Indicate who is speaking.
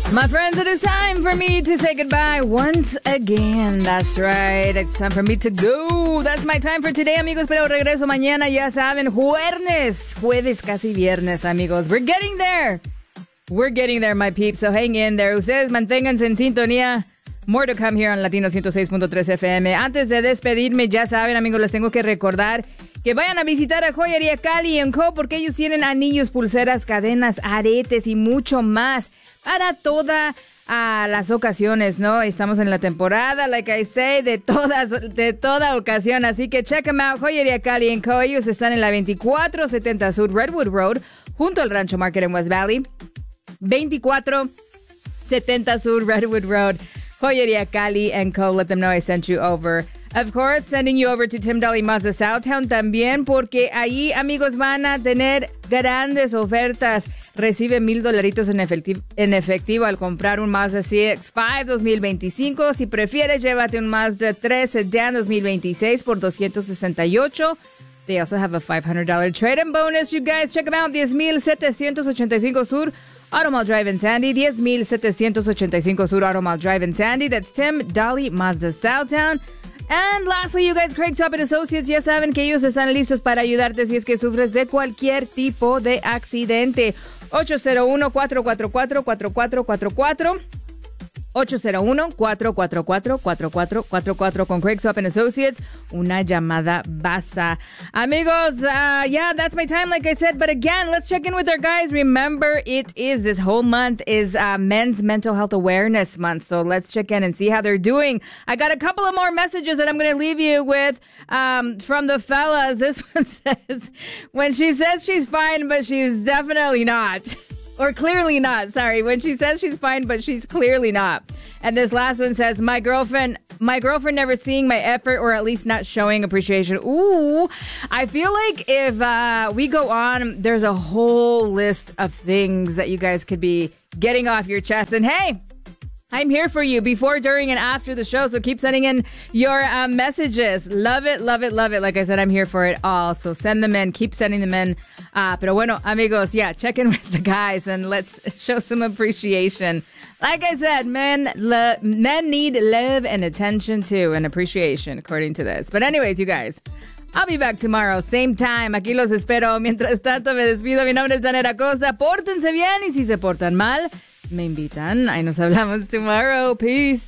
Speaker 1: My friends, it is time for me to say goodbye once again. That's right. It's time for me to go. That's my time for today, amigos. Pero regreso mañana, ya saben, jueves, casi viernes, amigos. We're getting there. We're getting there, my peeps. So hang in there. Ustedes manténganse en sintonía. More to come here on Latino 106.3 FM. Antes de despedirme, ya saben, amigos, les tengo que recordar que vayan a visitar a Joyería Cali & Co. porque ellos tienen anillos, pulseras, cadenas, aretes y mucho más para todas las ocasiones, ¿no? Estamos en la temporada, like I say, de toda ocasión. Así que check them out, Joyería Cali & Co. Ellos están en la 2470 Sur Redwood Road, junto al Rancho Market en West Valley. 2470 Sur Redwood Road. Joyería Cali & Co. Let them know I sent you over. Of course, sending you over to Tim Dahle Mazda Southtown también, porque ahí, amigos, van a tener grandes ofertas. Recibe $1,000 en efectivo al comprar un Mazda CX-5 2025. Si prefieres, llévate un Mazda 3 Sedan 2026 por $268. They also have a $500 trade-in bonus. You guys, check them out. 10,785 Sur Auto Mall Drive in Sandy. 10,785 Sur Auto Mall Drive in Sandy. That's Tim Dahle Mazda Southtown. And lastly, you guys, Craig Stop and Associates, ya saben que ellos están listos para ayudarte si es que sufres de cualquier tipo de accidente. 801-444-4444. 801-444-4444 con Craig Stop and Associates. Una llamada basta. Amigos, yeah, that's my time, like I said. But again, let's check in with our guys. Remember, this whole month is Men's Mental Health Awareness Month. So let's check in and see how they're doing. I got a couple of more messages that I'm going to leave you with from the fellas. This one says, when she says she's fine, but she's definitely not. Or clearly not, sorry. When she says she's fine, but she's clearly not. And this last one says, my girlfriend never seeing my effort or at least not showing appreciation. Ooh, I feel like if we go on, there's a whole list of things that you guys could be getting off your chest. And hey, I'm here for you before, during, and after the show. So keep sending in your messages. Love it, love it, love it. Like I said, I'm here for it all. So send them in. Keep sending them in. Pero bueno, amigos, yeah, check in with the guys and let's show some appreciation. Like I said, men need love and attention too, and appreciation, according to this. But anyways, you guys, I'll be back tomorrow, same time. Aquí los espero. Mientras tanto, me despido. Mi nombre es Danera Cosa. Pórtense bien y si se portan mal, me invitan. Ahí nos hablamos tomorrow. Peace.